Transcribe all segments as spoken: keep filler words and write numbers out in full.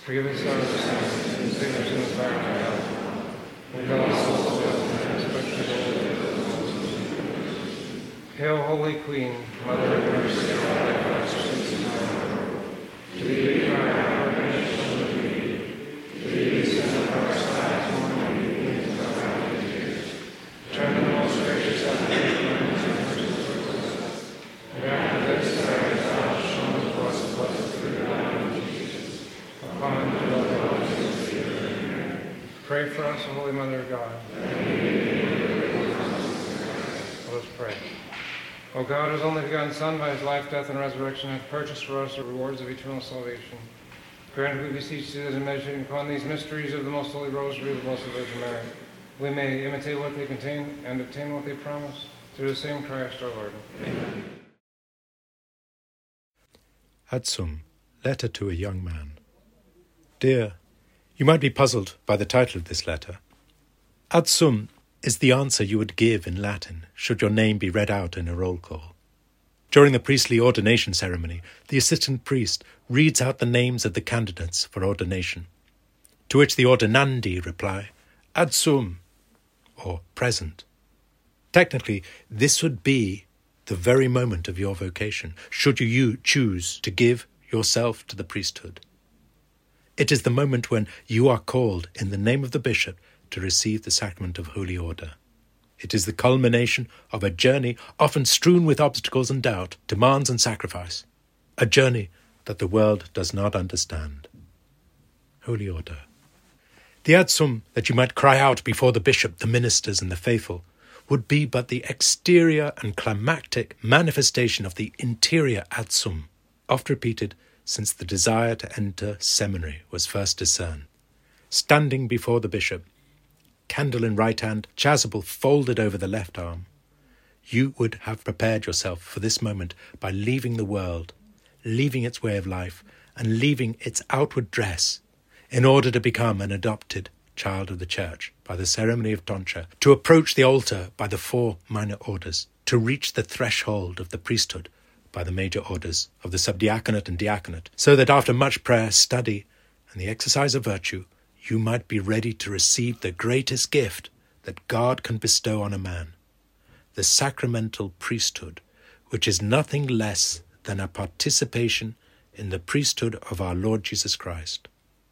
Forgive us our sins, and save us from the fire of hell. Lead all souls to heaven, especially those. Hail, Holy Queen, Mother of Mercy, and Life, and to thee we cry, our nation of thee. To thee we send up our sighs, mourning and weeping in our valley tears. Turn the most gracious Heaven, and mercy towards us. And after this, thou hast shown to us the blessed fruit of thy womb, Jesus. Upon the Lord of us, pray for us, O Holy Mother of God. Let us pray. O God, whose only begotten Son, by his life, death, and resurrection, hath purchased for us the rewards of eternal salvation, grant, we beseech thee, that in meditating upon these mysteries of the most holy rosary of the Blessed Virgin Mary, we may imitate what they contain and obtain what they promise, through the same Christ our Lord. Amen. Adsum, letter to a young man. Dear, you might be puzzled by the title of this letter. Adsum is the answer you would give in Latin should your name be read out in a roll call. During the priestly ordination ceremony, the assistant priest reads out the names of the candidates for ordination, to which the ordinandi reply, Adsum, or present. Technically, this would be the very moment of your vocation, should you choose to give yourself to the priesthood. It is the moment when you are called in the name of the bishop to receive the sacrament of holy order. It is the culmination of a journey often strewn with obstacles and doubt, demands and sacrifice, a journey that the world does not understand. Holy order. The adsum that you might cry out before the bishop, the ministers and the faithful would be but the exterior and climactic manifestation of the interior adsum, oft repeated since the desire to enter seminary was first discerned. Standing before the bishop, candle in right hand, chasuble folded over the left arm, you would have prepared yourself for this moment by leaving the world, leaving its way of life, and leaving its outward dress, in order to become an adopted child of the Church by the ceremony of tonsure, to approach the altar by the four minor orders, to reach the threshold of the priesthood by the major orders of the subdiaconate and diaconate, so that after much prayer, study, and the exercise of virtue, you might be ready to receive the greatest gift that God can bestow on a man, the sacramental priesthood, which is nothing less than a participation in the priesthood of our Lord Jesus Christ.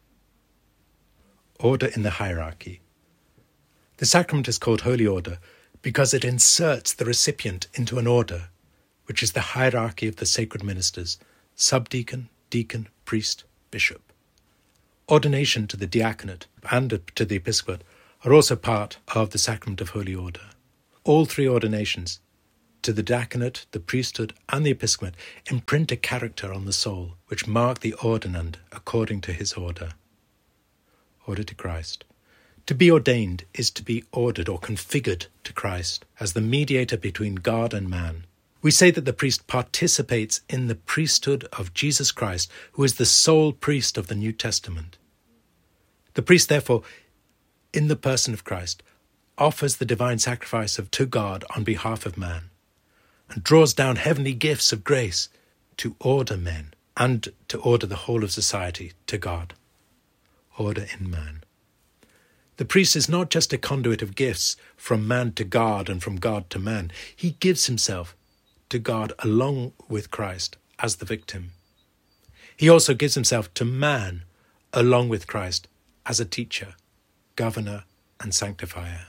Order in the hierarchy. The sacrament is called Holy Order because it inserts the recipient into an order, which is the hierarchy of the sacred ministers, subdeacon, deacon, priest, bishop. Ordination to the diaconate and to the episcopate are also part of the sacrament of Holy Order. All three ordinations, to the diaconate, the priesthood, and the episcopate, imprint a character on the soul, which mark the ordinand according to his order. Order to Christ. To be ordained is to be ordered or configured to Christ as the mediator between God and man. We say that the priest participates in the priesthood of Jesus Christ, who is the sole priest of the New Testament. The priest, therefore, in the person of Christ, offers the divine sacrifice of to God on behalf of man, and draws down heavenly gifts of grace to order men and to order the whole of society to God. Order in man. The priest is not just a conduit of gifts from man to God and from God to man. He gives himself to God along with Christ as the victim. He also gives himself to man along with Christ as a teacher, governor, and sanctifier.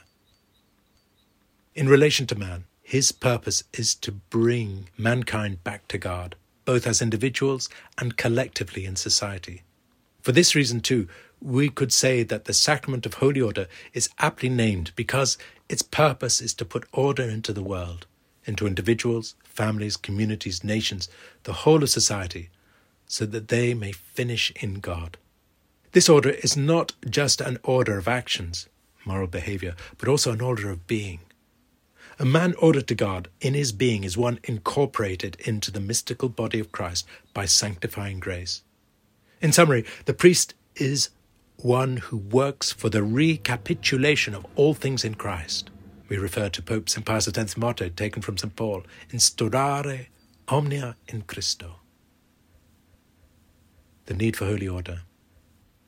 In relation to man, his purpose is to bring mankind back to God, both as individuals and collectively in society. For this reason, too, we could say that the sacrament of Holy Order is aptly named because its purpose is to put order into the world, into individuals, families, communities, nations, the whole of society, so that they may finish in God. This order is not just an order of actions, moral behavior, but also an order of being. A man ordered to God in his being is one incorporated into the mystical body of Christ by sanctifying grace. In summary, the priest is one who works for the recapitulation of all things in Christ. We refer to Pope Saint Pius X's motto taken from Saint Paul, Instaurare omnia in Christo. The need for holy order.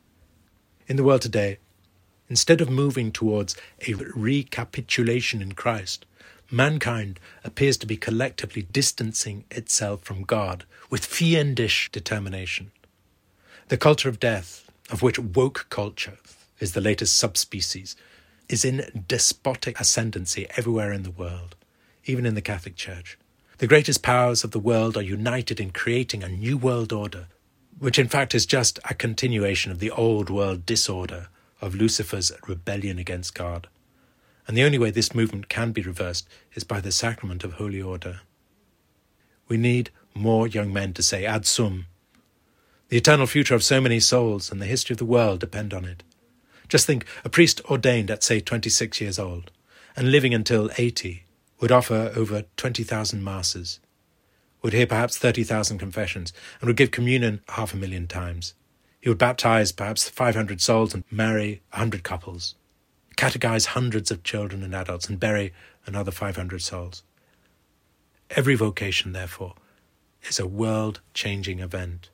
In the world today, instead of moving towards a recapitulation in Christ, mankind appears to be collectively distancing itself from God with fiendish determination. The culture of death, of which woke culture is the latest subspecies, is in despotic ascendancy everywhere in the world, even in the Catholic Church. The greatest powers of the world are united in creating a new world order, which in fact is just a continuation of the old world disorder of Lucifer's rebellion against God. And the only way this movement can be reversed is by the sacrament of holy order. We need more young men to say ad sum. The eternal future of so many souls and the history of the world depend on it. Just think, a priest ordained at, say, twenty-six years old, and living until eighty, would offer over twenty thousand masses, would hear perhaps thirty thousand confessions, and would give communion half a million times. He would baptize perhaps five hundred souls and marry a hundred couples, catechize hundreds of children and adults, and bury another five hundred souls. Every vocation, therefore, is a world-changing event.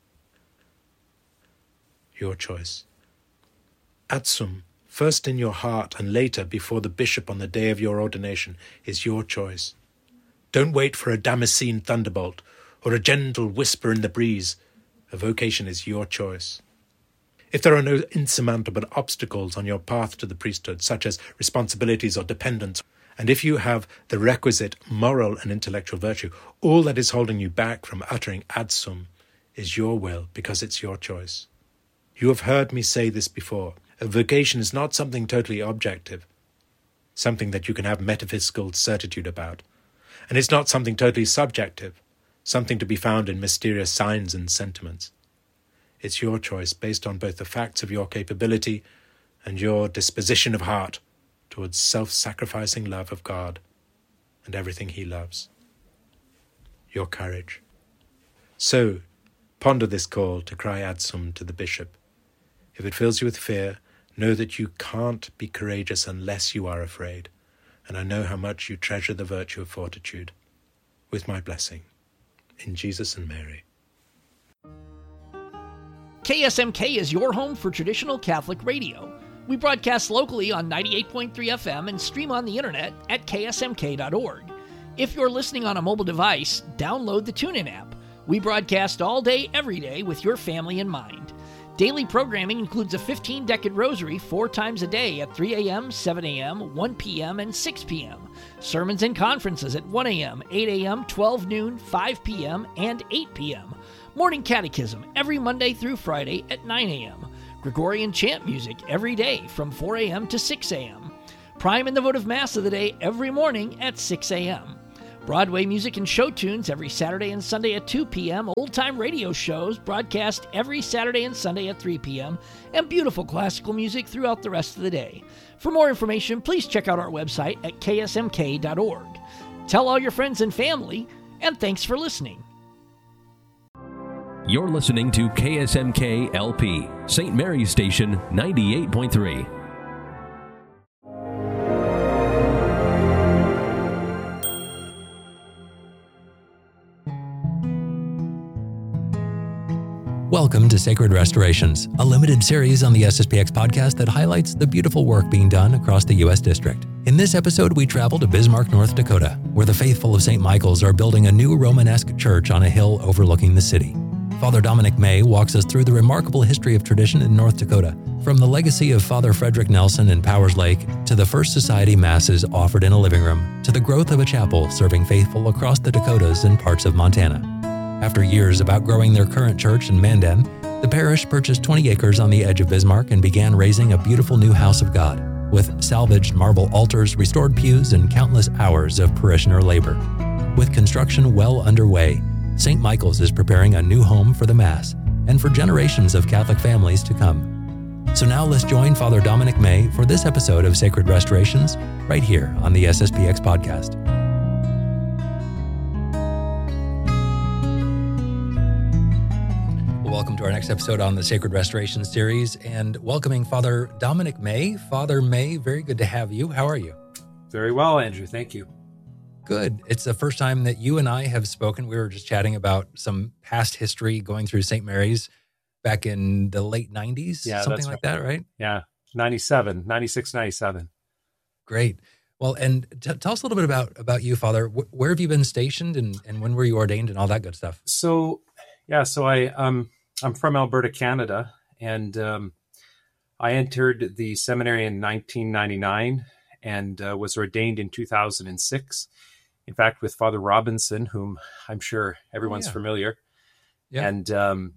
Your choice. Ad sum, first in your heart and later before the bishop on the day of your ordination, is your choice. Don't wait for a Damascene thunderbolt or a gentle whisper in the breeze. A vocation is your choice. If there are no insurmountable obstacles on your path to the priesthood, such as responsibilities or dependence, and if you have the requisite moral and intellectual virtue, all that is holding you back from uttering ad sum is your will, because it's your choice. You have heard me say this before. A vocation is not something totally objective, something that you can have metaphysical certitude about. And it's not something totally subjective, something to be found in mysterious signs and sentiments. It's your choice based on both the facts of your capability and your disposition of heart towards self-sacrificing love of God and everything he loves. Your courage. So, ponder this call to cry ad sum to the bishop. If it fills you with fear, know that you can't be courageous unless you are afraid, and I know how much you treasure the virtue of fortitude. With my blessing. In Jesus and Mary. K S M K is your home for traditional Catholic radio. We broadcast locally on ninety-eight point three F M and stream on the internet at K S M K dot org. If you're listening on a mobile device, download the TuneIn app. We broadcast all day, every day with your family in mind. Daily programming includes a fifteen-decade rosary four times a day at three a.m., seven a.m., one p.m., and six p.m. Sermons and conferences at one a.m., eight a.m., twelve noon, five p.m., and eight p.m. Morning catechism every Monday through Friday at nine a.m. Gregorian chant music every day from four a.m. to six a.m. Prime and the votive Mass of the day every morning at six a.m. Broadway music and show tunes every Saturday and Sunday at two p.m., old-time radio shows broadcast every Saturday and Sunday at three p.m., and beautiful classical music throughout the rest of the day. For more information, please check out our website at K S M K dot org. Tell all your friends and family, and thanks for listening. You're listening to K S M K L P, Saint Mary's Station, ninety-eight point three. Welcome to Sacred Restorations, a limited series on the S S P X podcast that highlights the beautiful work being done across the U S district. In this episode, we travel to Bismarck, North Dakota, where the faithful of Saint Michael's are building a new Romanesque church on a hill overlooking the city. Father Dominic May walks us through the remarkable history of tradition in North Dakota, from the legacy of Father Frederick Nelson in Powers Lake to the first society masses offered in a living room, to the growth of a chapel serving faithful across the Dakotas and parts of Montana. After years of outgrowing their current church in Mandan, the parish purchased twenty acres on the edge of Bismarck and began raising a beautiful new house of God, with salvaged marble altars, restored pews, and countless hours of parishioner labor. With construction well underway, Saint Michael's is preparing a new home for the Mass and for generations of Catholic families to come. So now let's join Father Dominic May for this episode of Sacred Restorations right here on the S S P X podcast. Welcome to our next episode on the Sacred Restoration series, and welcoming Father Dominic May. Father May, very good to have you. How are you? Very well, Andrew. Thank you. Good. It's the first time that you and I have spoken. We were just chatting about some past history going through Saint Mary's back in the late nineties, Yeah, something that's like right. that, right? Yeah, ninety-seven, ninety-six, ninety-seven. Great. Well, and t- tell us a little bit about about you, Father. Wh- where have you been stationed, and, and when were you ordained, and all that good stuff? So, yeah, so I um I'm from Alberta, Canada, and um, I entered the seminary in nineteen ninety-nine and uh, was ordained in two thousand six. In fact, with Father Robinson, whom I'm sure everyone's Oh, yeah. familiar, Yeah. and um,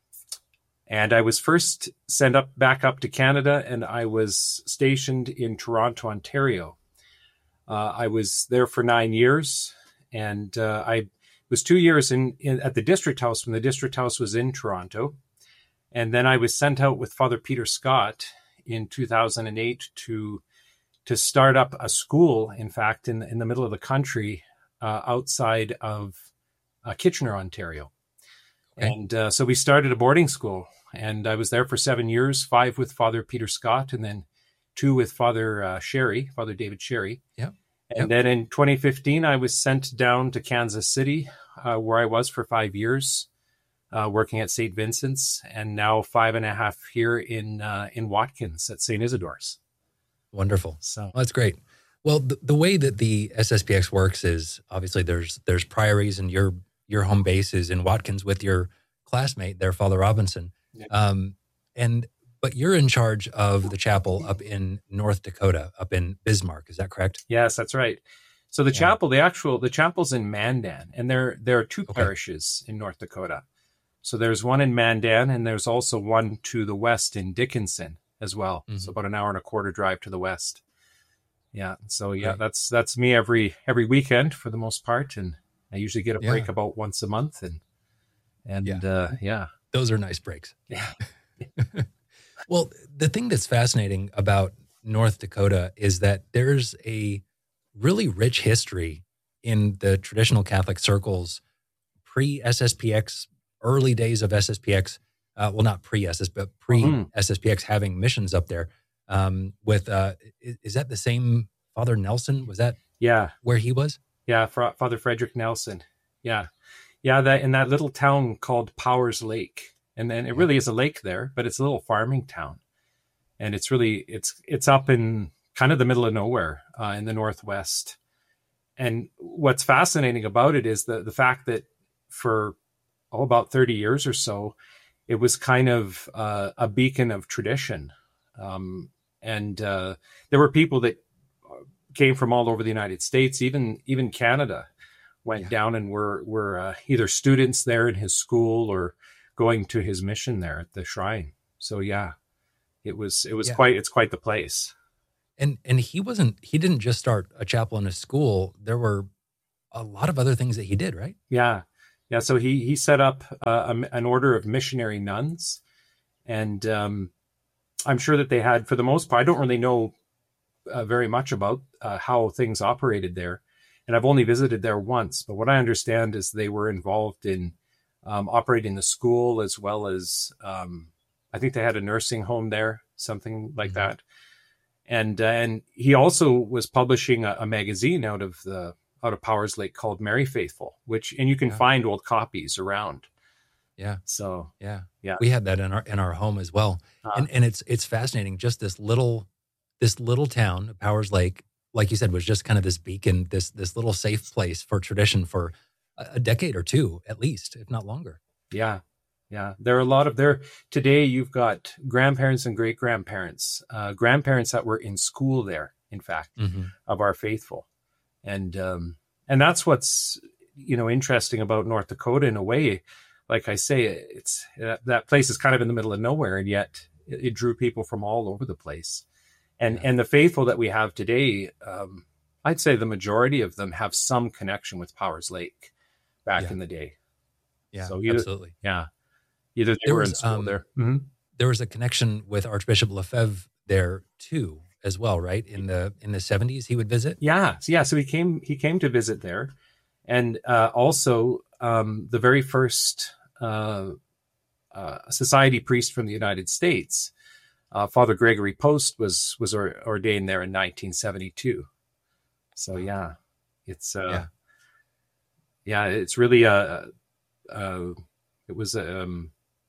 and I was first sent up back up to Canada, and I was stationed in Toronto, Ontario. Uh, I was there for nine years, and uh, I was two years in, in at the district house when the district house was in Toronto, and then I was sent out with Father Peter Scott in two thousand eight to to start up a school. In fact, in in the middle of the country, uh, outside of uh, Kitchener, Ontario, Okay. and uh, so we started a boarding school, and I was there for seven years, five with Father Peter Scott, and then two with Father uh, Sherry, Father David Sherry. Yep. And Yep. then in twenty fifteen, I was sent down to Kansas City, uh, where I was for five years, uh, working at Saint Vincent's, and now five and a half here in uh, in Watkins at Saint Isidore's. Wonderful. So Well, that's great. Well, the, the way that the S S P X works is obviously there's there's priories, and your your home base is in Watkins with your classmate there, Father Robinson. Yeah. Um, and but you're in charge of the chapel up in North Dakota, up in Bismarck. Is that correct? yes, that's right. So the Yeah. chapel, the actual the chapel's in Mandan, and there there are two Okay. parishes in North Dakota. So there's one in Mandan, and there's also one to the west in Dickinson as well. Mhm. So about an hour and a quarter drive to the west. Yeah. So yeah, Right. that's that's me every every weekend for the most part, and I usually get a Yeah. break about once a month, and and Yeah. uh, yeah, Those are nice breaks. yeah, Well, the thing that's fascinating about North Dakota is that there's a really rich history in the traditional Catholic circles pre-S S P X, early days of S S P X, uh, well, not pre-S S, but pre-S S P X having missions up there um, with, uh, is, is that the same Father Nelson? Was that yeah, where he was? yeah. Fra- Father Frederick Nelson. Yeah, yeah. That in that little town called Powers Lake, and then it really is a lake there, but it's a little farming town, and it's really it's it's up in kind of the middle of nowhere uh, in the northwest. And what's fascinating about it is the the fact that for oh, about thirty years or so, it was kind of uh, a beacon of tradition, um, and uh, there were people that came from all over the United States, even even Canada, went Yeah. down and were were uh, either students there in his school or going to his mission there at the shrine. So yeah, it was it was Yeah. quite it's quite the place. And and he wasn't, he didn't just start a chapel in a school. There were a lot of other things that he did, right? Yeah, yeah. So he he set up uh, a, an order of missionary nuns, and um, I'm sure that they had, for the most part, I don't really know uh, very much about uh, how things operated there, and I've only visited there once. But what I understand is they were involved in um, operating the school as well as um, I think they had a nursing home there, something like Mhm. that. And uh, and he also was publishing a, a magazine out of the out of Powers Lake called Mary Faithful, which and you can Yeah. find old copies around. Yeah. So Yeah. Yeah. We had that in our in our home as well. uh, And and it's it's fascinating. Just this little this little town, Powers Lake, like you said, was just kind of this beacon, this this little safe place for tradition for a, a decade or two at least, if not longer. yeah, yeah. There are a lot of there today. You've got grandparents and great grandparents, uh, grandparents that were in school there. In fact, Mm-hmm. of our faithful, and um, and that's what's you know interesting about North Dakota in a way. Like I say, it's that, that place is kind of in the middle of nowhere, and yet it, it drew people from all over the place. And Yeah. and the faithful that we have today, um, I'd say the majority of them have some connection with Powers Lake back Yeah. in the day. Yeah, So either- absolutely. Yeah, either they There were was, in school um, there. Mhm. There was a connection with Archbishop Lefebvre there too, as well, right? In the in the seventies, he would visit. Yeah, so yeah. So he came he came to visit there, and uh, also um, the very first uh, uh, society priest from the United States, uh, Father Gregory Post, was was or, ordained there in nineteen seventy-two. So yeah, it's uh, Yeah. yeah. it's really a, uh it was um,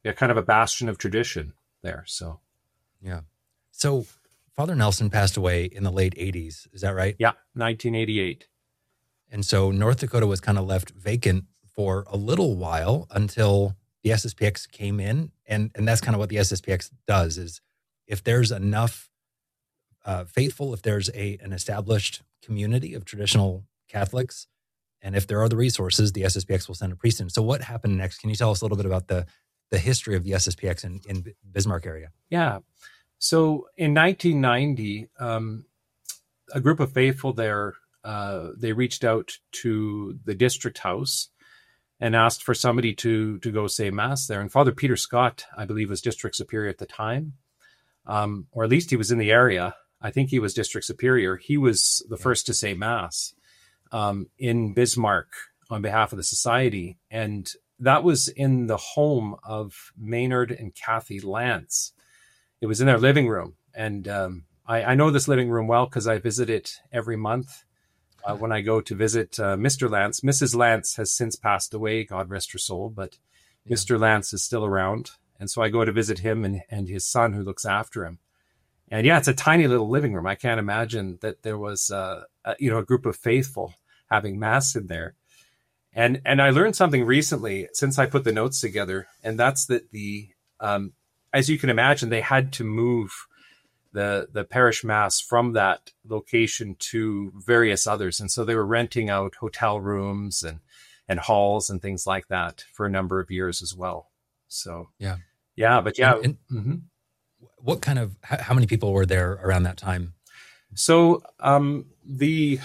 yeah, kind of a bastion of tradition there. So, Yeah. So Father Nelson passed away in the late eighties. Is that right? yeah, nineteen eighty-eight. And so North Dakota was kind of left vacant for a little while until the S S P X came in. And, and that's kind of what the S S P X does is if there's enough uh, faithful, if there's a an established community of traditional Catholics, and if there are the resources, the S S P X will send a priest in. So what happened next? Can you tell us a little bit about the, the history of the S S P X in, in Bismarck area? Yeah. So in nineteen ninety, um, a group of faithful there, uh, they reached out to the district house and asked for somebody to to go say mass there. And Father Peter Scott, I believe, was district superior at the time, um, or at least he was in the area. I think he was district superior. He was the first to say mass um, in Bismarck on behalf of the society. And that was in the home of Maynard and Kathy Lance. It was in their living room. And um, I, I know this living room well because I visit it every month uh, when I go to visit uh, Mister Lance. Missus Lance has since passed away, God rest her soul, but yeah. Mister Lance is still around. And so I go to visit him and, and his son who looks after him. And yeah, it's a tiny little living room. I can't imagine that there was, uh, a, you know, a group of faithful having mass in there. And and I learned something recently since I put the notes together, and that's that the, um, as you can imagine, they had to move the the parish mass from that location to various others, and so they were renting out hotel rooms and and halls and things like that for a number of years as well. So yeah, yeah, but yeah. And, and mm-hmm. What kind of, how many people were there around that time? So um, the,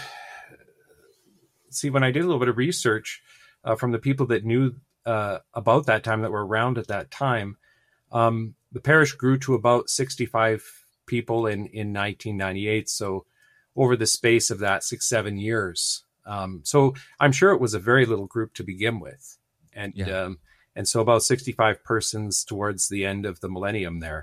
see, when I did a little bit of research uh, from the people that knew uh, about that time, that were around at that time, um, the parish grew to about sixty-five people in, in nineteen ninety-eight. So over the space of that six, seven years. Um, so I'm sure it was a very little group to begin with. And, yeah. um, and so about sixty-five persons towards the end of the millennium there.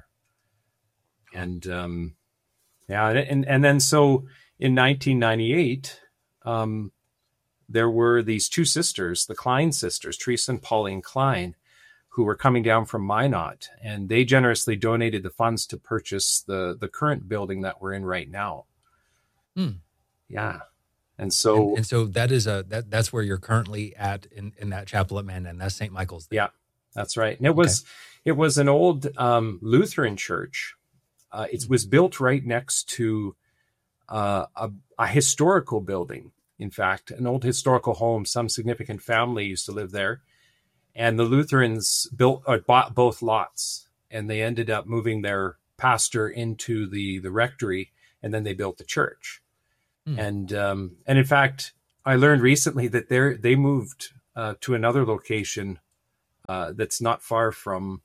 And, um, yeah. And, and then, so in nineteen ninety-eight, um, there were these two sisters, the Klein sisters, Teresa and Pauline Klein, who were coming down from Minot, and they generously donated the funds to purchase the, the current building that we're in right now. Hmm. Yeah. And so, and, and so that is a, that that's where you're currently at in, in that chapel at Mandan. That's Saint Michael's. There. Yeah, that's right. And it was, okay. it was an old, um, Lutheran church. Uh, it was built right next to uh, a, a historical building. In fact, an old historical home. Some significant family used to live there, and the Lutherans built or bought both lots, and they ended up moving their pastor into the the rectory, and then they built the church. Hmm. And um, and in fact, I learned recently that they they moved uh, to another location uh, that's not far from.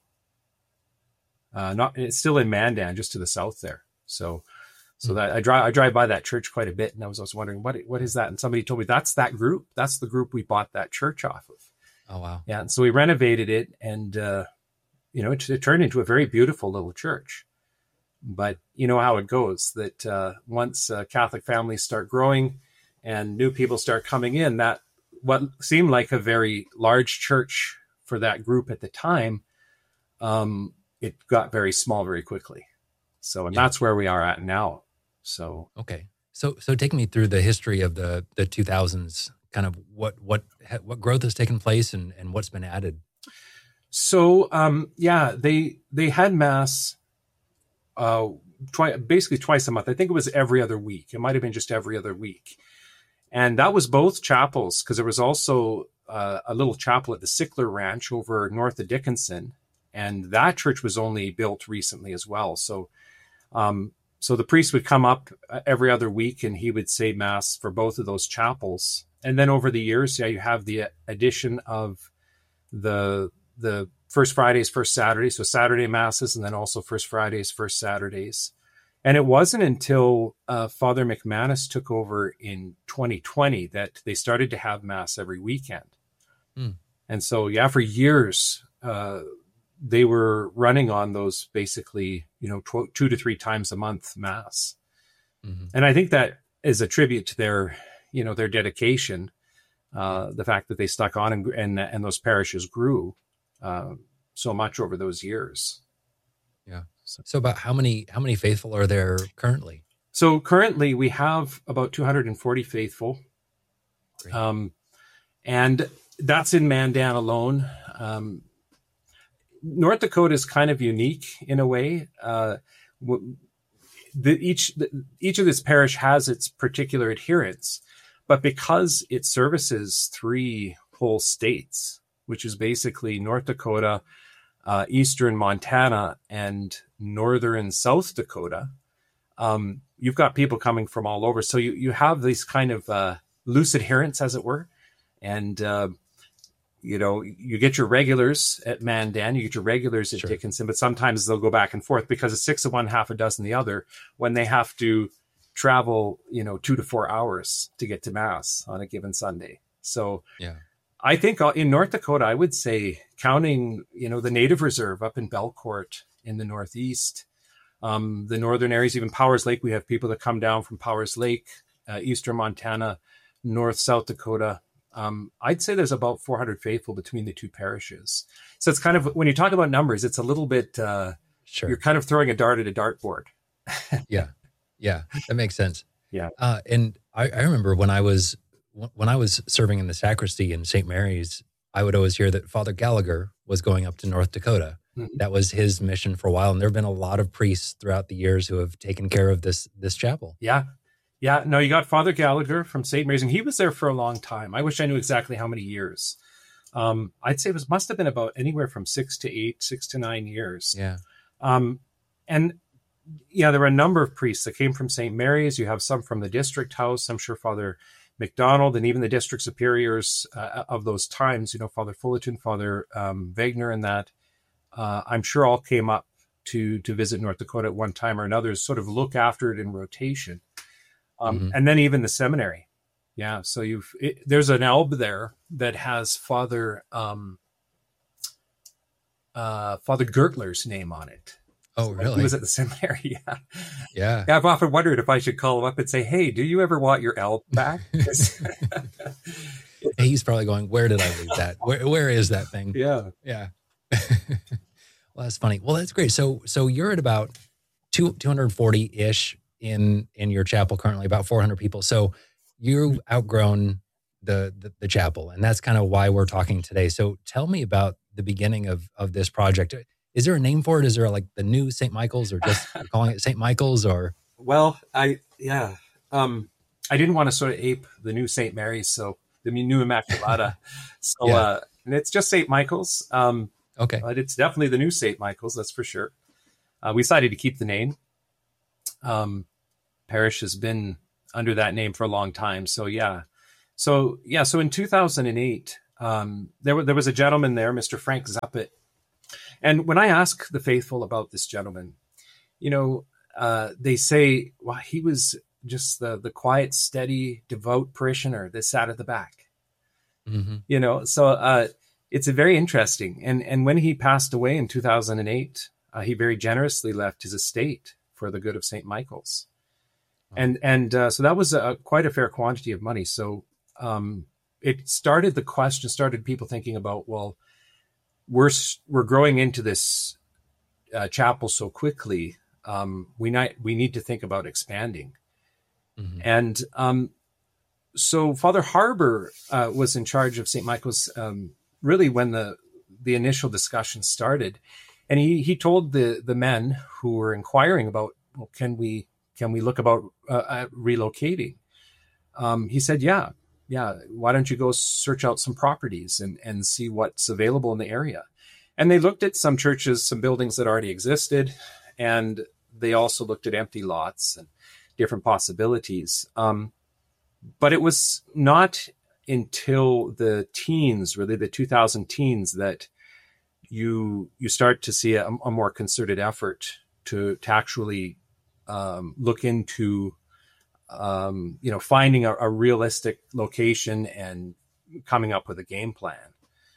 Uh, not it's still in Mandan, just to the south there. So, so mm-hmm. that I drive I drive by that church quite a bit, and I was I was wondering what what is that? And somebody told me that's that group. That's the group we bought that church off of. Oh wow! Yeah, and so we renovated it, and uh, you know, it, it turned into a very beautiful little church. But you know how it goes. That uh, once uh, Catholic families start growing, and new people start coming in, that what seemed like a very large church for that group at the time. Um, it got very small very quickly. So, and yeah. that's where we are at now. So, okay. So, so take me through the history of the, the two thousands, kind of what, what, what growth has taken place and, and what's been added. So, um, yeah, they, they had mass, uh, twi- basically twice a month. I think it was every other week. It might've been just every other week. And that was both chapels. Cause there was also uh, a little chapel at the Sickler Ranch over north of Dickinson. And that church was only built recently as well. So, um, so the priest would come up every other week and he would say mass for both of those chapels. And then over the years, yeah, you have the addition of the, the first Fridays, first Saturdays. So Saturday masses, and then also first Fridays, first Saturdays. And it wasn't until uh, Father McManus took over in twenty twenty that they started to have mass every weekend. Mm. And so, yeah, for years, uh, they were running on those basically, you know, tw- two to three times a month mass. Mm-hmm. And I think that is a tribute to their, you know, their dedication, uh, the fact that they stuck on and, and, and those parishes grew. Uh, so much over those years. Yeah. So about how many how many faithful are there currently? So currently we have about two hundred forty faithful. Great. Um, and that's in Mandan alone. Um, North Dakota is kind of unique in a way. Uh, the, each the, each of this parish has its particular adherents, but because it services three whole states, which is basically North Dakota, uh, eastern Montana, and northern South Dakota, um, you've got people coming from all over. So you you have these kind of uh, loose adherents, as it were, and uh, you know, you get your regulars at Mandan, you get your regulars at Sure. Dickinson, but sometimes they'll go back and forth because it's six of one, half a dozen the other when they have to travel, you know, two to four hours to get to Mass on a given Sunday. So Yeah. I think in North Dakota, I would say, counting, you know, the Native Reserve up in Belcourt in the Northeast, um, the northern areas, even Powers Lake, we have people that come down from Powers Lake, uh, eastern Montana, North, South Dakota. Um, I'd say there's about four hundred faithful between the two parishes. So it's kind of, when you talk about numbers, it's a little bit, uh, Sure. you're kind of throwing a dart at a dartboard. Yeah. Yeah. That makes sense. Yeah. Uh, and I, I remember when I was when I was serving in the sacristy in Saint Mary's, I would always hear that Father Gallagher was going up to North Dakota. Mhm. That was his mission for a while. And there have been a lot of priests throughout the years who have taken care of this this chapel. Yeah. Yeah. No, you got Father Gallagher from Saint Mary's, and he was there for a long time. I wish I knew exactly how many years. Um, I'd say it was, must have been about anywhere from six to eight, six to nine years. Yeah. Um, and yeah, there were a number of priests that came from Saint Mary's. You have some from the district house. I'm sure Father McDonald and even the district superiors uh, of those times, you know, Father Fullerton, Father um, Wagner, and that, uh, I'm sure all came up to to visit North Dakota at one time or another, sort of look after it in rotation. Um, Mhm. And then even the seminary. Yeah. So you've, it, there's an alb there that has Father, um, uh, Father Gertler's name on it. Oh, So, like, really? He was at the seminary. Yeah. Yeah. Yeah. I've often wondered if I should call him up and say, hey, do you ever want your alb back? He's probably going, where did I leave that? Where where is that thing? Yeah. Yeah. Well, that's funny. Well, that's great. So so you're at about two, 240-ish in in your chapel currently, about four hundred people. So you've outgrown the, the the chapel, and that's kind of why we're talking today. So tell me about the beginning of of this project. Is there a name for it? Is there like the new Saint Michael's, or just calling it Saint Michael's, or? Well, I, yeah. Um, I didn't want to sort of ape the new Saint Mary's, so the new Immaculata. So, Yeah. uh, and it's just Saint Michael's. Um, Okay. but it's definitely the new Saint Michael's, that's for sure. Uh, we decided to keep the name. Um, parish has been under that name for a long time. So yeah. So yeah. So in two thousand eight, um, there, w- there was a gentleman there, Mister Frank Zappet. And when I ask the faithful about this gentleman, you know, uh, they say, well, he was just the, the quiet, steady, devout parishioner that sat at the back, Mm-hmm. you know? So, uh, it's a very interesting. And, and when he passed away in two thousand eight, uh, he very generously left his estate for the good of Saint Michael's. And, and, uh, so that was a, quite a fair quantity of money. So, um, it started the question, started people thinking about, well, we're, s- we're growing into this, uh, chapel so quickly. Um, we not, we need to think about expanding. Mm-hmm. And, um, so Father Harbour, uh, was in charge of Saint Michael's, um, really when the, the initial discussion started. And he, he told the, the men who were inquiring about, well, can we, can we look about uh, at relocating? Um, he said, yeah, yeah. Why don't you go search out some properties and, and see what's available in the area? And they looked at some churches, some buildings that already existed. And they also looked at empty lots and different possibilities. Um, but it was not until the teens, really the two thousand teens, that you you start to see a, a more concerted effort to to actually um, look into um, you know finding a, a realistic location and coming up with a game plan.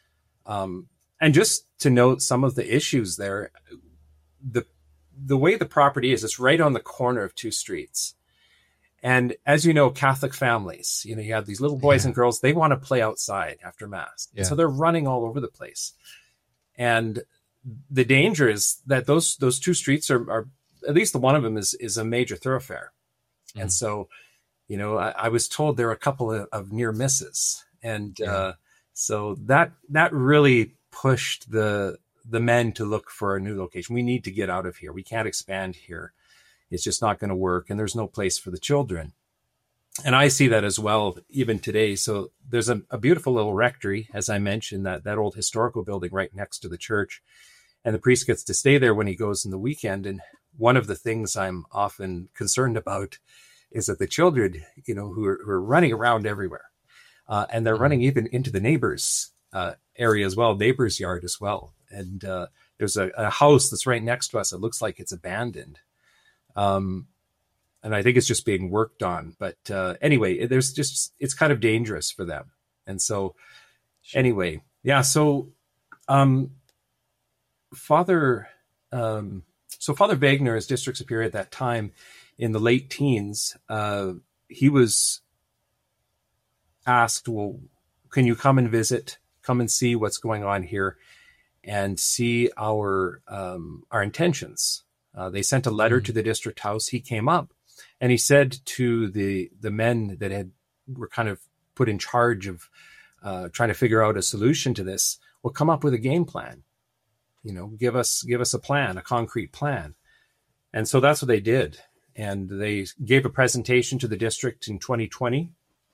Um, and just to note some of the issues there, the the way the property is, it's right on the corner of two streets. And as you know, Catholic families, you know, you have these little boys Yeah. and girls, they want to play outside after Mass. Yeah. So they're running all over the place. And the danger is that those those two streets are, are at least the one of them is is a major thoroughfare, mm. and so you know I, I was told there are a couple of, of near misses, and yeah. uh, so that that really pushed the the men to look for a new location. We need to get out of here. We can't expand here. It's just not going to work, and there's no place for the children. And I see that as well, even today. So there's a, a beautiful little rectory, as I mentioned, that, that old historical building right next to the church. And the priest gets to stay there when he goes in the weekend. And one of the things I'm often concerned about is that the children, you know, who are, who are running around everywhere, uh, and they're running even into the neighbor's uh, area as well, neighbor's yard as well. And uh, there's a, a house that's right next to us. It looks like it's abandoned. Um, And I think it's just being worked on. But uh, anyway, there's just, it's kind of dangerous for them. And so anyway, yeah. So um, Father, um, so Father Wegner, as district superior at that time in the late teens, uh, he was asked, well, can you come and visit, come and see what's going on here and see our, um, our intentions. Uh, they sent a letter mm-hmm. to the district house. He came up. And he said to the the men that had were kind of put in charge of uh, trying to figure out a solution to this, well, come up with a game plan. You know, give us give us a plan, a concrete plan. And so that's what they did. And they gave a presentation to the district in twenty twenty.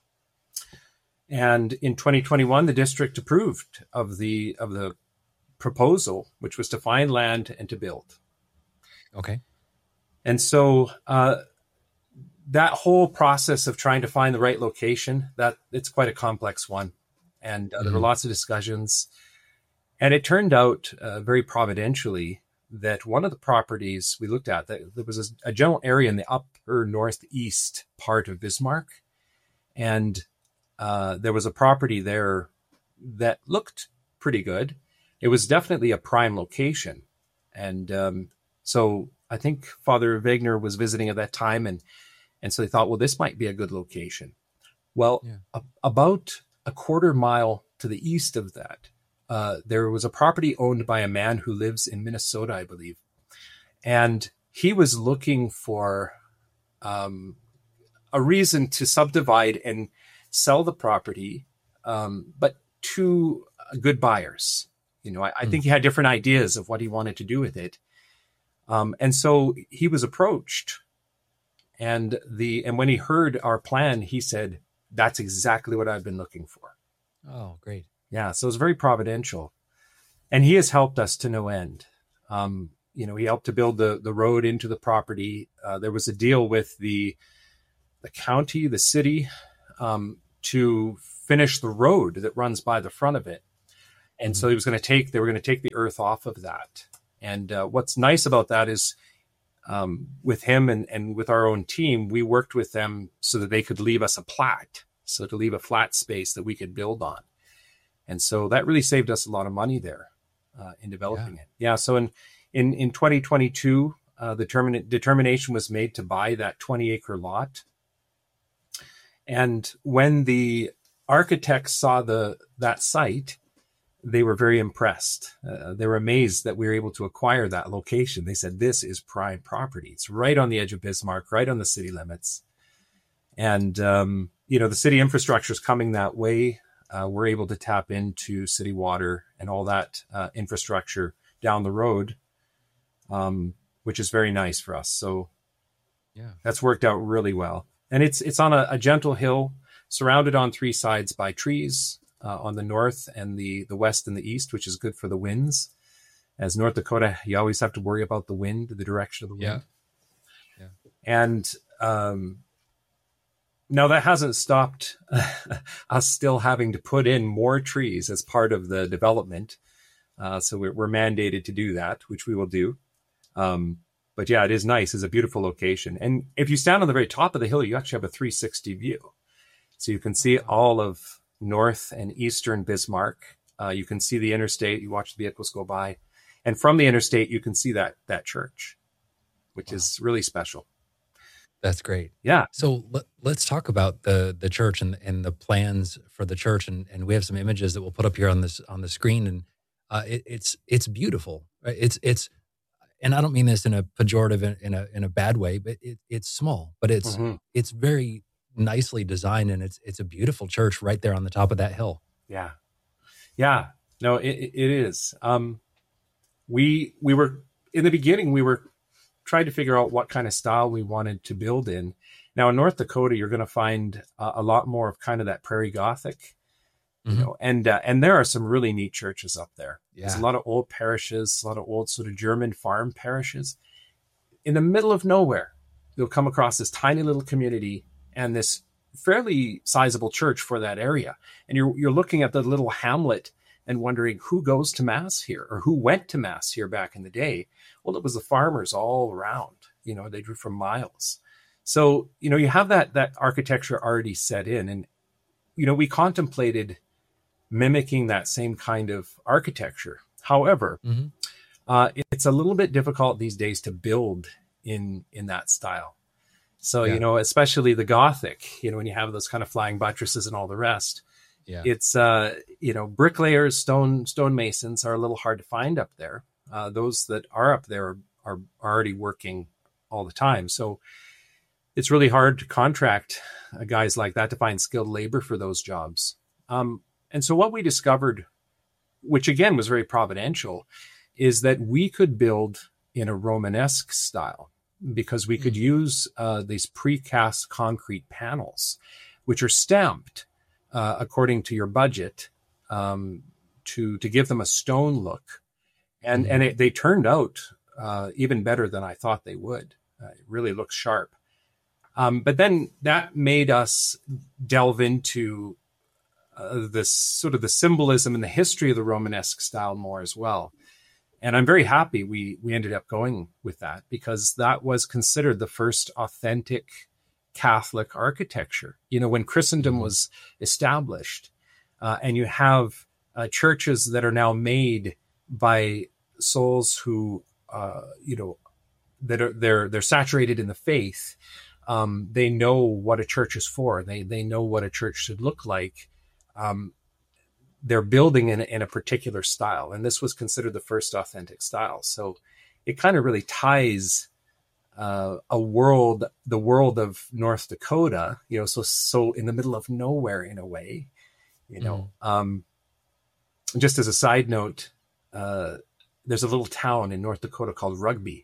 And in twenty twenty-one, the district approved of the of the proposal, which was to find land and to build. Okay. And so uh, that whole process of trying to find the right location, that it's quite a complex one. And uh, mm-hmm. there were lots of discussions. And it turned out uh, very providentially that one of the properties we looked at, that there was a, a general area in the upper northeast part of Bismarck. And uh, there was a property there that looked pretty good. It was definitely a prime location. And um, so I think Father Wegner was visiting at that time. And, and so they thought, well, this might be a good location. Well, yeah. a, about a quarter mile to the east of that, uh, there was a property owned by a man who lives in Minnesota, I believe. And he was looking for um, a reason to subdivide and sell the property, um, but to good buyers. You know, I, I mm. think he had different ideas of what he wanted to do with it. Um, and so he was approached, and the and when he heard our plan, he said, "That's exactly what I've been looking for." Oh, great! Yeah, so it was very providential, and he has helped us to no end. Um, you know, he helped to build the the road into the property. Uh, there was a deal with the the county, the city, um, to finish the road that runs by the front of it, and mm-hmm. so he was going to take they were going to take the earth off of that. And uh, what's nice about that is um, with him and, and with our own team, we worked with them so that they could leave us a plat, so to leave a flat space that we could build on. And so that really saved us a lot of money there uh, in developing yeah. it. Yeah. So in, in, in twenty twenty-two, uh, the termin- determination was made to buy that twenty acre lot. And when the architects saw the that site, they were very impressed. Uh, they were amazed that we were able to acquire that location. They said, this is prime property. It's right on the edge of Bismarck, right on the city limits. And, um, you know, the city infrastructure is coming that way. Uh, we're able to tap into city water and all that uh, infrastructure down the road, um, which is very nice for us. So yeah, that's worked out really well. And it's, it's on a, a gentle hill surrounded on three sides by trees. Uh, on the north and the, the west and the east, which is good for the winds. As North Dakota, you always have to worry about the wind, the direction of the wind. Yeah. yeah. And um, now that hasn't stopped us still having to put in more trees as part of the development. Uh, so we're, we're mandated to do that, which we will do. Um, but yeah, it is nice. It's a beautiful location. And if you stand on the very top of the hill, you actually have a three sixty view. So you can see all of north and eastern Bismarck. Uh, you can see the interstate. You watch the vehicles go by. And from the interstate, you can see that that church, which wow. is really special. That's great. Yeah. So let, let's talk about the the church and, and the plans for the church. And, and we have some images that we'll put up here on this on the screen. And uh, it, it's it's beautiful. Right? It's it's, and I don't mean this in a pejorative in, in a in a bad way, but it, it's small, but it's Mm-hmm. it's very nicely designed, and it's it's a beautiful church right there on the top of that hill. Yeah. Yeah. No, it, it is. Um, we, we were in the beginning, we were trying to figure out what kind of style we wanted to build in. Now in North Dakota, you're going to find uh, a lot more of kind of that prairie Gothic, you Mhm. know, and, uh, and there are some really neat churches up there. There's Yeah. a lot of old parishes, a lot of old sort of German farm parishes in the middle of nowhere. You'll come across this tiny little community and this fairly sizable church for that area. And you're, you're looking at the little hamlet and wondering who goes to mass here or who went to mass here back in the day. Well, it was the farmers all around, you know, they drew from miles. So, you know, you have that, that architecture already set in, and, you know, we contemplated mimicking that same kind of architecture. However, Mm-hmm. uh, it's a little bit difficult these days to build in, in that style. So, Yeah. you know, especially the Gothic, you know, when you have those kind of flying buttresses and all the rest, Yeah. it's, uh, you know, bricklayers, stone, stone masons are a little hard to find up there. Uh, those that are up there are, are already working all the time. So it's really hard to contract uh, guys like that to find skilled labor for those jobs. Um, and so what we discovered, which again was very providential, is that we could build in a Romanesque style, because we could use uh, these precast concrete panels, which are stamped uh, according to your budget, um, to to give them a stone look, and Mhm. and it, they turned out uh, even better than I thought they would. Uh, it really looks sharp. Um, but then that made us delve into uh, this sort of the symbolism and the history of the Romanesque style more as well. And I'm very happy we we ended up going with that, because that was considered the first authentic Catholic architecture. You know, when Christendom was established, uh, and you have uh, churches that are now made by souls who, uh, you know, that are they're they're saturated in the faith. Um, they know what a church is for. They they know what a church should look like. Um, they're building in, in a particular style. And this was considered the first authentic style. So it kind of really ties uh, a world, the world of North Dakota, you know, so, so in the middle of nowhere in a way, you know. Mm. Um, just as a side note, uh, there's a little town in North Dakota called Rugby.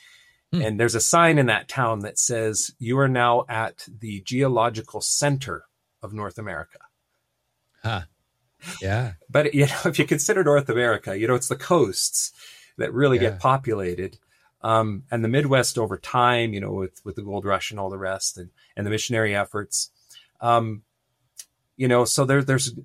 Mm. And there's a sign in that town that says, "You are now at the geological center of North America." Huh. Yeah. But, you know, if you consider North America, you know, it's the coasts that really Yeah. get populated. Um, and the Midwest over time, you know, with, with the gold rush and all the rest, and, and the missionary efforts. Um, you know, so there, there's,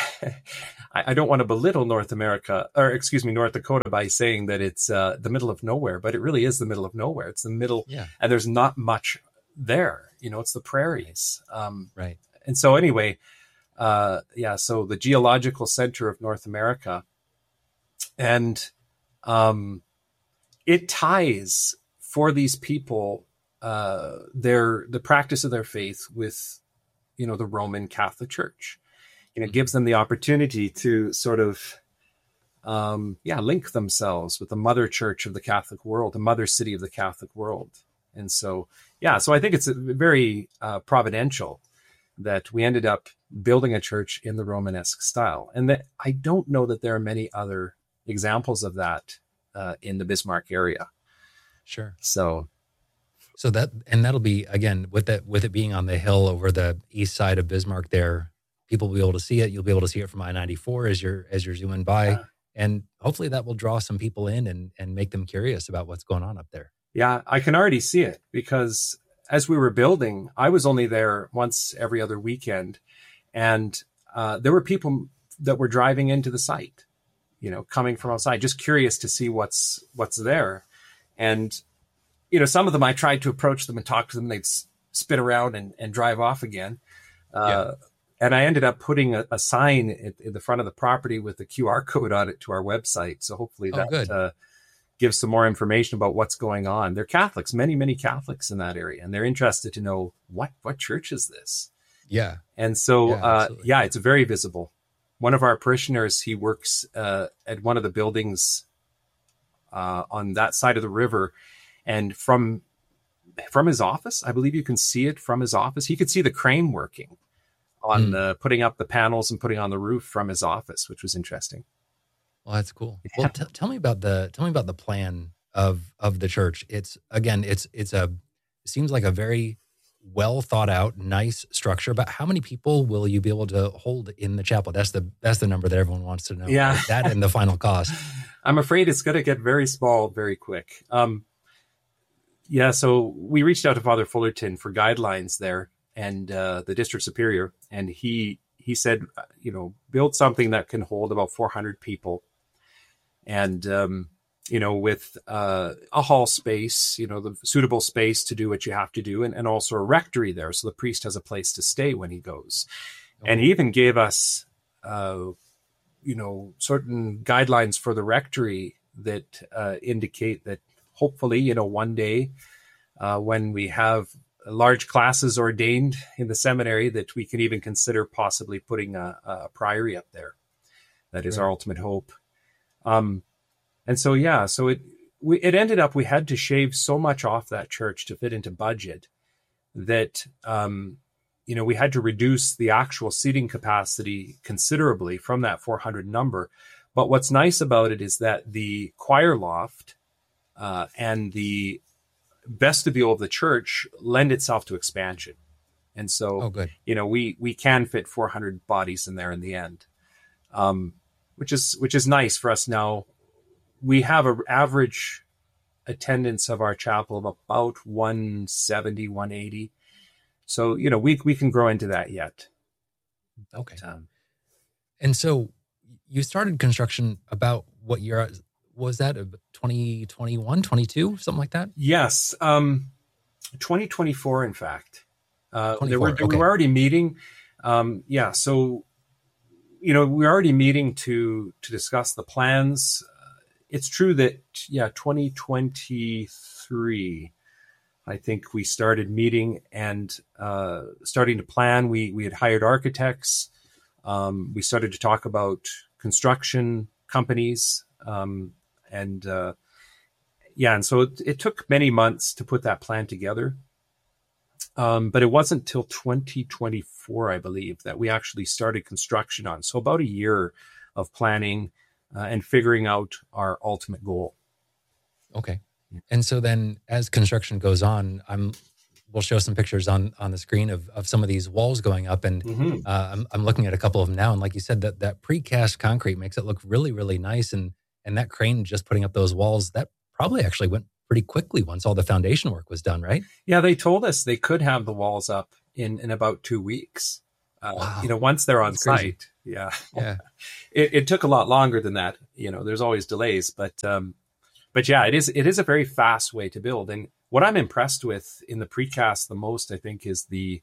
I, I don't want to belittle North America, or excuse me, North Dakota, by saying that it's uh, the middle of nowhere, but it really is the middle of nowhere. It's the middle, Yeah. and there's not much there. You know, it's the prairies. Um, Right. and so anyway, uh, yeah, so the geological center of North America, and um, it ties for these people uh, their the practice of their faith with, you know, the Roman Catholic Church. You know, it gives them the opportunity to sort of, um, yeah, link themselves with the mother church of the Catholic world, the mother city of the Catholic world. And so, yeah, so I think it's a very uh, providential that we ended up building a church in the Romanesque style. And that I don't know that there are many other examples of that uh, in the Bismarck area. Sure. So, So that, and that'll be, again, with that, with it being on the hill over the east side of Bismarck there, people will be able to see it. You'll be able to see it from I ninety-four as you're, as you're zooming by. Yeah. And hopefully that will draw some people in and, and make them curious about what's going on up there. yeah, I can already see it, because as we were building, I was only there once every other weekend. And uh, there were people that were driving into the site, you know, coming from outside, just curious to see what's what's there. And, you know, some of them I tried to approach them and talk to them. They'd s- spit around and, and drive off again. Uh, Yeah. And I ended up putting a, a sign at, in the front of the property with the Q R code on it to our website. So hopefully Oh, that good. uh, gives some more information about what's going on. They're Catholics, many, many Catholics in that area. And they're interested to know, what, what church is this? Yeah. And so, Yeah, uh, absolutely. yeah, it's very visible. One of our parishioners, he works uh, at one of the buildings uh, on that side of the river. And from from his office, I believe you can see it from his office. He could see the crane working on Mm. the putting up the panels and putting on the roof from his office, which was interesting. Well, that's cool. Well, t- tell me about the tell me about the plan of of the church. It's again, it's it's a it seems like a very well thought out, nice structure. But how many people will you be able to hold in the chapel? That's the that's the number that everyone wants to know. Yeah. Like that and the final cost. I'm afraid it's going to get very small very quick. Um, yeah, so we reached out to Father Fullerton for guidelines there, and uh, the district superior, and he he said, you know, build something that can hold about four hundred people, and um, you know, with uh, a hall space, you know, the suitable space to do what you have to do, and, and also a rectory there, so the priest has a place to stay when he goes. Okay. And he even gave us, uh, you know, certain guidelines for the rectory that uh, indicate that hopefully, you know, one day uh, when we have large classes ordained in the seminary, that we can even consider possibly putting a, a priory up there. That is Right. our ultimate hope. Um, and so, yeah, so it we, it ended up we had to shave so much off that church to fit into budget that, um, you know, we had to reduce the actual seating capacity considerably from that four hundred number. But what's nice about it is that the choir loft uh, and the vestibule of the church lend itself to expansion. And so, Oh, good. you know, we we can fit four hundred bodies in there in the end, um, which is which is nice for us now. We have an average attendance of our chapel of about one seventy, one eighty. So, you know, we we can grow into that yet. Okay. Um, And so you started construction about what year was that? twenty twenty-one, twenty-two, something like that? yes, um, twenty twenty-four, in fact. Uh, there were, twenty-four, We okay. were already meeting. Um, yeah, so, you know, we were already meeting to to discuss the plans. Uh, it's true that, yeah, twenty twenty-three, I think we started meeting and uh, starting to plan. We we had hired architects. Um, we started to talk about construction companies. Um, and uh, yeah, and so it, it took many months to put that plan together. Um, but it wasn't till twenty twenty-four, I believe, that we actually started construction on. So about a year of planning uh, and figuring out our ultimate goal. Okay. And so then as construction goes on, I'm we'll show some pictures on on the screen of of some of these walls going up, and Mm-hmm. uh, I'm I'm looking at a couple of them now, and like you said, that that precast concrete makes it look really really nice, and and that crane just putting up those walls, that probably actually went pretty quickly once all the foundation work was done, right? Yeah, they told us they could have the walls up in, in about two weeks. Uh, Wow. You know, once they're on That's crazy. site. Yeah. Yeah. It, it took a lot longer than that. You know, there's always delays, but um, but yeah, it is it is a very fast way to build. And what I'm impressed with in the precast the most, I think, is the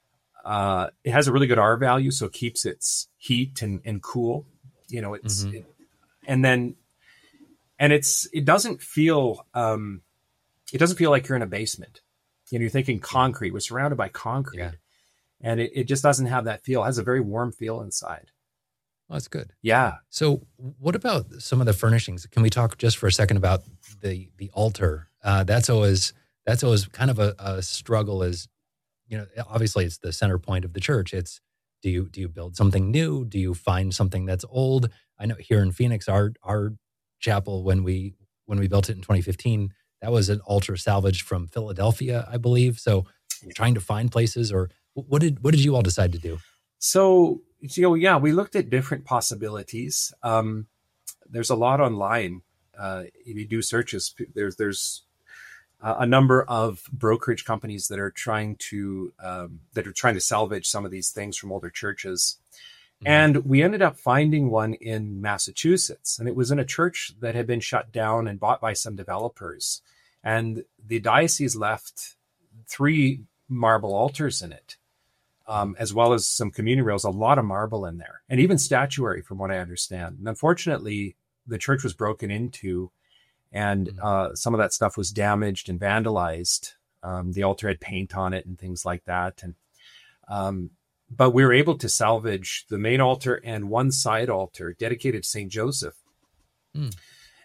uh, it has a really good R value, so it keeps its heat and, and cool. You know, it's Mhm. it, and then and it's it doesn't feel um, it doesn't feel like you're in a basement. You know, you're thinking concrete. We're surrounded by concrete, Yeah. and it, it just doesn't have that feel. It has a very warm feel inside. Well, that's good. Yeah. So, what about some of the furnishings? Can we talk just for a second about the the altar? Uh, that's always that's always kind of a, a struggle. As you know, obviously, it's the center point of the church. It's do you do you build something new? Do you find something that's old? I know here in Phoenix, our our chapel when we when we built it in twenty fifteen, that was an altar salvaged from Philadelphia, I believe. So, trying to find places, or what did what did you all decide to do? So, you know, yeah, we looked at different possibilities. Um, there's a lot online. Uh, if you do searches, there's there's uh, a number of brokerage companies that are trying to um, that are trying to salvage some of these things from older churches. Mhm. And we ended up finding one in Massachusetts, and it was in a church that had been shut down and bought by some developers. And the diocese left three marble altars in it. Um, as well as some communion rails, a lot of marble in there, and even statuary, from what I understand. And unfortunately, the church was broken into, and Mm. uh, some of that stuff was damaged and vandalized. Um, the altar had paint on it and things like that. And um, but we were able to salvage the main altar and one side altar dedicated to Saint Joseph. Mm.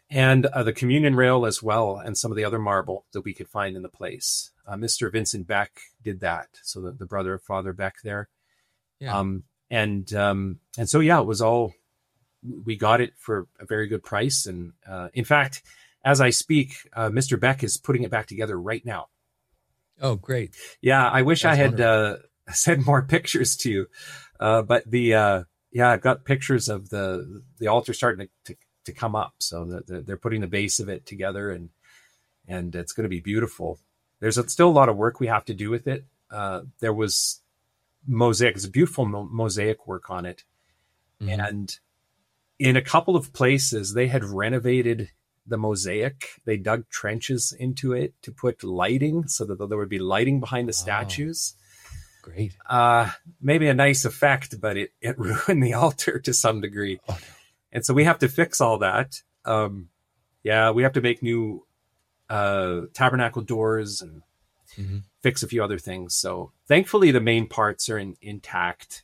and uh, the communion rail as well, and some of the other marble that we could find in the place. Uh, Mister Vincent Beck did that, so the, the brother of Father Beck there. Yeah. Um, and um, and so yeah, it was all, we got it for a very good price. And uh, in fact, as I speak, uh, Mister Beck is putting it back together right now. Oh, great. Yeah, I wish That's I had uh, sent more pictures to you, uh, but the uh, yeah, I've got pictures of the the altar starting to, to to come up. So that they're putting the base of it together, and and it's going to be beautiful. There's a, still a lot of work we have to do with it. Uh, there was mosaic, it's a beautiful mo- mosaic work on it. Mm-hmm. And in a couple of places, they had renovated the mosaic. They dug trenches into it to put lighting so that there would be lighting behind the statues. Oh, great. Uh, maybe a nice effect, but it, it ruined the altar to some degree. Oh, no. And so we have to fix all that. Um, yeah, we have to make new uh, tabernacle doors and mm-hmm. fix a few other things. So thankfully the main parts are in, intact,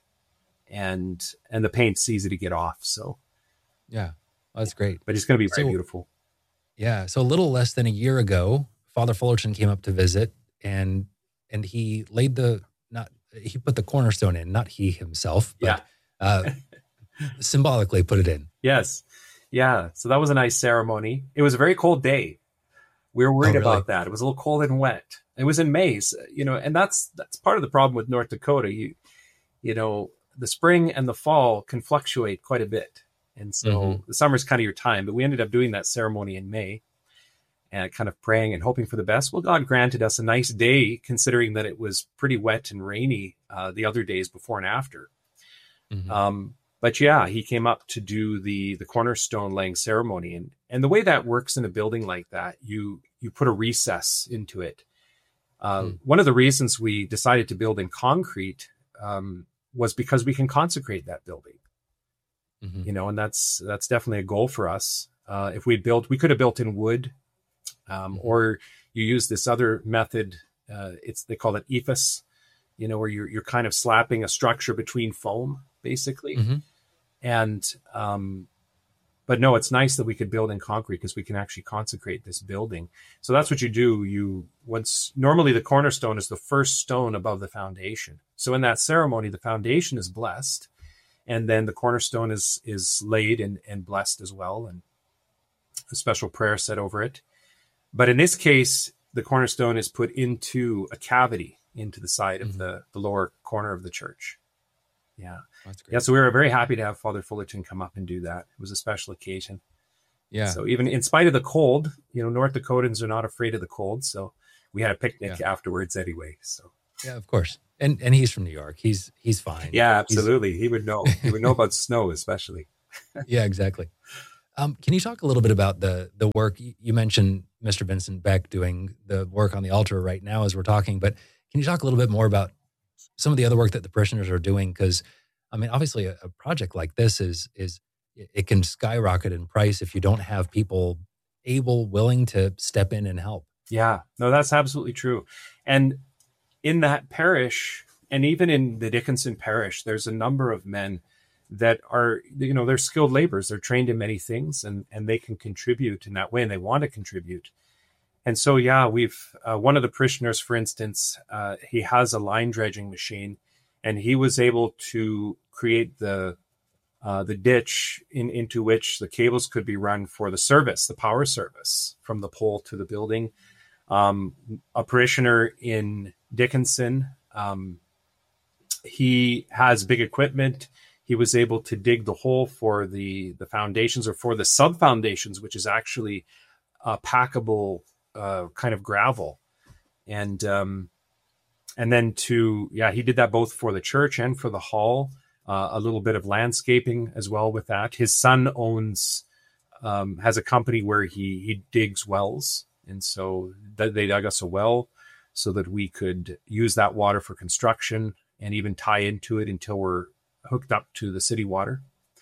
and and the paint's easy to get off. So yeah, that's great. But it's going to be very so, beautiful. Yeah. So a little less than a year ago, Father Fullerton came up to visit, and and he laid the not he put the cornerstone in, not he himself, but yeah. uh, symbolically put it in. Yes. Yeah. So that was a nice ceremony. It was a very cold day. We were worried oh, really? about that. It was a little cold and wet. It was in May, so, you know, and that's that's part of the problem with North Dakota. You you know, the spring and the fall can fluctuate quite a bit. And so mm-hmm. the summer's kind of your time, but we ended up doing that ceremony in May and kind of praying and hoping for the best. Well, God granted us a nice day, considering that it was pretty wet and rainy uh, the other days before and after. Mm-hmm. Um, but yeah, he came up to do the the cornerstone laying ceremony. And, and the way that works in a building like that, you, you put a recess into it. Uh, mm. One of the reasons we decided to build in concrete um, was because we can consecrate that building. Mm-hmm. You know, and that's that's definitely a goal for us. Uh, if we built, we could have built in wood, um, mm-hmm. or you use this other method. Uh, it's they call it E F I S. You know, where you're you're kind of slapping a structure between foam, basically. Mm-hmm. And um, but no, it's nice that we could build in concrete because we can actually consecrate this building. So that's what you do. You once normally the cornerstone is the first stone above the foundation. So in that ceremony, the foundation is blessed. And then the cornerstone is is laid and, and blessed as well, and a special prayer said over it. But in this case, the cornerstone is put into a cavity into the side mm-hmm. of the, the lower corner of the church. Yeah. That's great. Yeah, so we were very happy to have Father Fullerton come up and do that. It was a special occasion. Yeah. So even in spite of the cold, you know, North Dakotans are not afraid of the cold. So we had a picnic yeah. afterwards anyway. So yeah, of course. And and he's from New York. He's he's fine. Yeah, absolutely. He's... He would know. He would know about snow, especially. Yeah, exactly. Um, can you talk a little bit about the the work? You mentioned Mister Vincent Beck doing the work on the altar right now as we're talking, but can you talk a little bit more about some of the other work that the parishioners are doing? Because, I mean, obviously a, a project like this is is it can skyrocket in price if you don't have people able, willing to step in and help. Yeah, no, that's absolutely true. And in that parish, and even in the Dickinson parish, there's a number of men that are, you know, they're skilled laborers. They're trained in many things, and, and they can contribute in that way, and they want to contribute. And so, yeah, we've, uh, one of the parishioners, for instance, uh, he has a line dredging machine, and he was able to create the uh, the ditch in, into which the cables could be run for the service, the power service from the pole to the building. Um, a parishioner in Dickinson, um, he has big equipment. He was able to dig the hole for the, the foundations or for the sub foundations, which is actually a packable uh, kind of gravel. And, um, and then to, yeah, he did that both for the church and for the hall, uh, a little bit of landscaping as well with that. His son owns, um, has a company where he, he digs wells. And so th- they dug us a well so that we could use that water for construction and even tie into it until we're hooked up to the city water.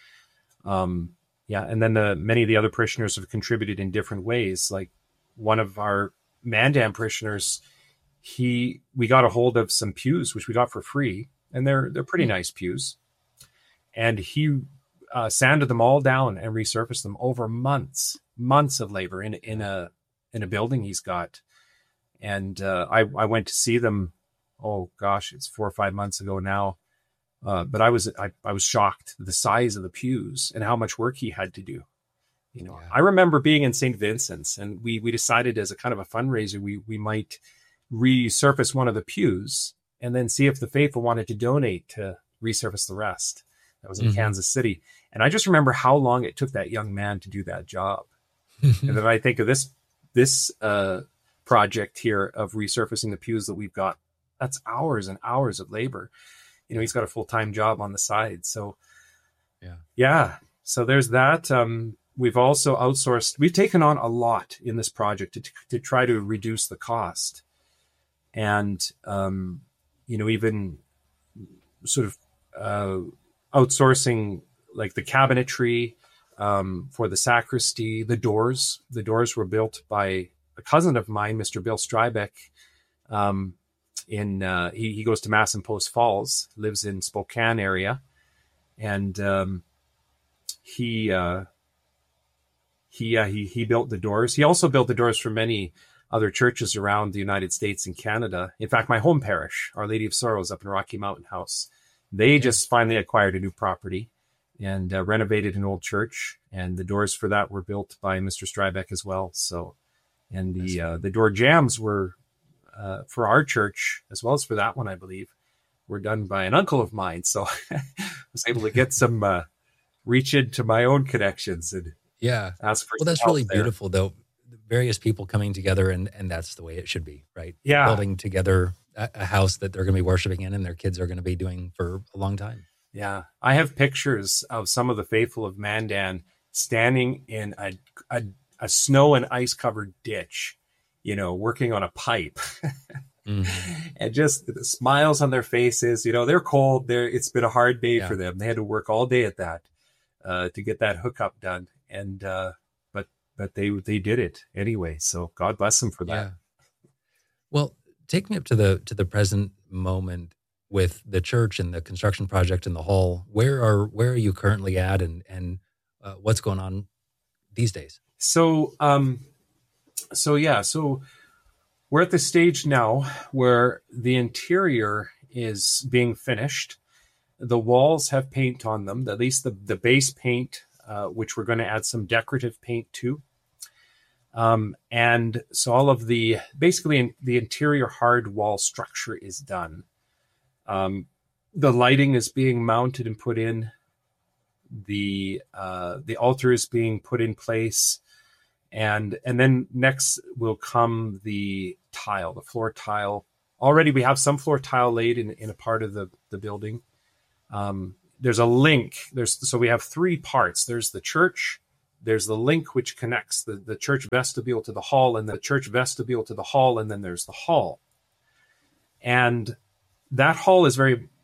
Um, yeah. And then the, many of the other parishioners have contributed in different ways. Like one of our Mandan parishioners, he, we got a hold of some pews, which we got for free, and they're, they're pretty nice pews. And he uh, sanded them all down and resurfaced them over months, months of labor in in a in a building he's got. And uh, I I went to see them. Oh gosh, it's four or five months ago now. Uh, but I was I, I was shocked the size of the pews and how much work he had to do. You know, yeah. I remember being in Saint Vincent's, and we we decided as a kind of a fundraiser we we might resurface one of the pews and then see if the faithful wanted to donate to resurface the rest. That was in mm-hmm. Kansas City, and I just remember how long it took that young man to do that job. And then I think of this this uh, project here of resurfacing the pews that we've got. That's hours and hours of labor. You know, he's got a full time job on the side. So, yeah, yeah. So there's that. Um, We've also outsourced, we've taken on a lot in this project to, to try to reduce the cost. And, um, you know, even sort of uh, outsourcing like the cabinetry um, for the sacristy, the doors. The doors were built by a cousin of mine, Mister Bill Strybeck. Um, in uh, he, he goes to Mass in Post Falls, lives in Spokane area. And um, he... Uh, He, uh, he he built the doors. He also built the doors for many other churches around the United States and Canada. In fact, my home parish, Our Lady of Sorrows up in Rocky Mountain House, they yeah. just finally acquired a new property and uh, renovated an old church. And the doors for that were built by Mister Strybeck as well. So, and the uh, the door jambs were uh, for our church as well as for that one, I believe, were done by an uncle of mine. So I was able to get some uh, reach into my own connections and yeah. ask for well, that's really there. Beautiful, though. Various people coming together, and, and that's the way it should be, right? Yeah. Building together a, a house that they're going to be worshiping in and their kids are going to be doing for a long time. Yeah. I have pictures of some of the faithful of Mandan standing in a, a, a snow and ice covered ditch, you know, working on a pipe. Mm-hmm. And just the smiles on their faces. You know, they're cold. They're, it's been a hard day yeah. for them. They had to work all day at that uh, to get that hookup done. And, uh, but, but they, they did it anyway. So God bless them for that. Yeah. Well, take me up to the, to the present moment with the church and the construction project and the hall. Where are, where are you currently at, and, and, uh, what's going on these days? So, um, so yeah, so we're at the stage now where the interior is being finished. The walls have paint on them, at least the, the base paint, Uh, which we're going to add some decorative paint to. Um, and so all of the, basically in, the interior hard wall structure is done. Um, the lighting is being mounted and put in. The, uh, the altar is being put in place. And, and then next will come the tile, the floor tile. Already we have some floor tile laid in, in a part of the, the building. Um, There's a link. There's so we have three parts. There's the church. There's the link which connects the, the church vestibule to the hall, and the church vestibule to the hall, and then there's the hall. And that hall is very